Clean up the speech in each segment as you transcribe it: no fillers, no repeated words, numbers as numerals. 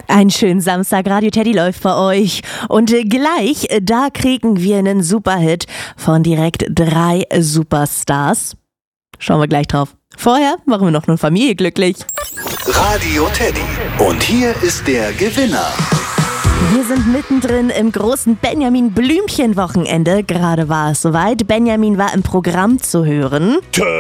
Einen schönen Samstag, Radio Teddy läuft bei euch. Und gleich, da kriegen wir einen Superhit von direkt 3 Superstars. Schauen wir gleich drauf. Vorher machen wir noch eine Familie glücklich. Radio Teddy. Und hier ist der Gewinner. Wir sind mittendrin im großen Benjamin-Blümchen-Wochenende. Gerade war es soweit. Benjamin war im Programm zu hören.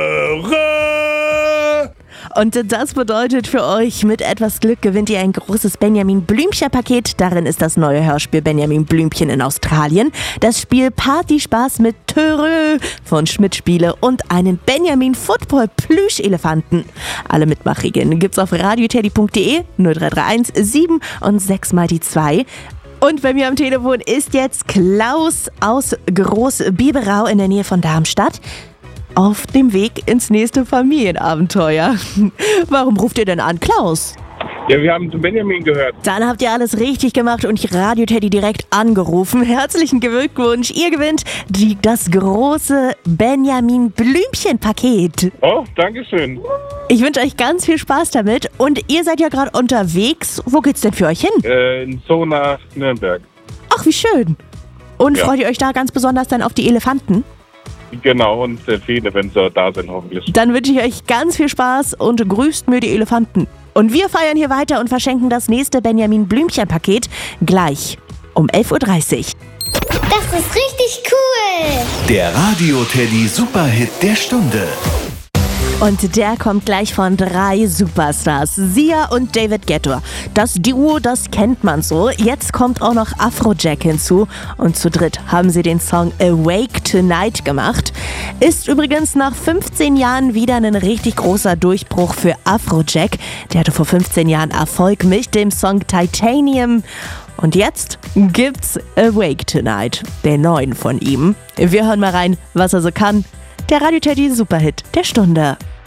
Und das bedeutet für euch, mit etwas Glück gewinnt ihr ein großes Benjamin-Blümchen-Paket. Darin ist das neue Hörspiel Benjamin Blümchen in Australien, das Spiel Partyspaß mit Törö von Schmidt Spiele und einen Benjamin Football Plüschelefanten. Alle Mitmachregeln gibt's auf radioteddy.de 0331 7 und 6 mal die 2. Und bei mir am Telefon ist jetzt Klaus aus Groß-Biberau in der Nähe von Darmstadt. Auf dem Weg ins nächste Familienabenteuer. Warum ruft ihr denn an, Klaus? Ja, wir haben zu Benjamin gehört. Dann habt ihr alles richtig gemacht und Radio Teddy direkt angerufen. Herzlichen Glückwunsch, ihr gewinnt das große Benjamin Blümchen-Paket. Oh, danke schön. Ich wünsche euch ganz viel Spaß damit und ihr seid ja gerade unterwegs. Wo geht's denn für euch hin? In Zoo nach Nürnberg. Ach, wie schön. Und Ja. freut ihr euch da ganz besonders dann auf die Elefanten? Genau, und viele, wenn sie da sind, hoffentlich. Dann wünsche ich euch ganz viel Spaß und grüßt mir die Elefanten. Und wir feiern hier weiter und verschenken das nächste Benjamin Blümchen-Paket gleich um 11.30 Uhr. Das ist richtig cool. Der Radio Teddy Superhit der Stunde. Und der kommt gleich von 3 Superstars, Sia und David Guetta. Das Duo, das kennt man so. Jetzt kommt auch noch Afrojack hinzu. Und zu dritt haben sie den Song Awake Tonight gemacht. Ist übrigens nach 15 Jahren wieder ein richtig großer Durchbruch für Afrojack. Der hatte vor 15 Jahren Erfolg mit dem Song Titanium. Und jetzt gibt's Awake Tonight, den neuen von ihm. Wir hören mal rein, was er so kann. Der Radio Teddy Superhit der Stunde.